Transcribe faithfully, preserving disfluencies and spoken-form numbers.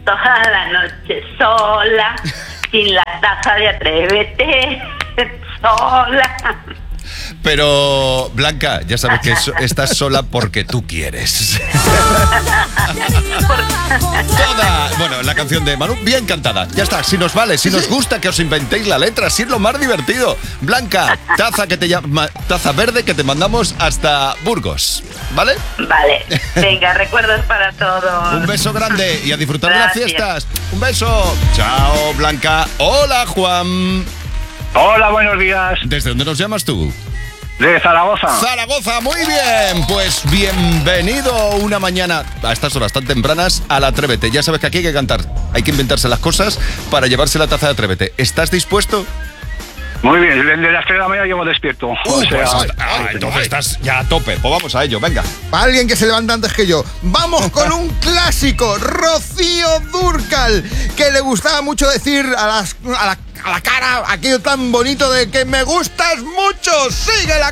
toda la noche sola, sin la taza de Atrévete, sola. Pero, Blanca, ya sabes que so- estás sola porque tú quieres. Toda, bueno, la canción de Manu, bien cantada. Ya está, si nos vale, si nos gusta que os inventéis la letra, si es lo más divertido. Blanca, taza que te llama, taza verde que te mandamos hasta Burgos, ¿vale? Vale, venga, recuerdos para todos. Un beso grande y a disfrutar Gracias. de las fiestas. Un beso. Chao, Blanca. Hola, Juan. Hola, buenos días. ¿Desde dónde nos llamas tú? De Zaragoza. Zaragoza, muy bien. Pues bienvenido una mañana a estas horas tan tempranas al Atrévete. Ya sabes que aquí hay que cantar, hay que inventarse las cosas para llevarse la taza de Atrévete. ¿Estás dispuesto? Muy bien, desde las tres de la mañana llevo despierto. Uh, o sea, pues, ah, entonces estás ya a tope. Pues vamos a ello, venga. Alguien que se levanta antes que yo. Vamos con un clásico, Rocío Dúrcal, que le gustaba mucho decir a, las, a, la, a la cara aquello tan bonito de que me gustas mucho. Sigue la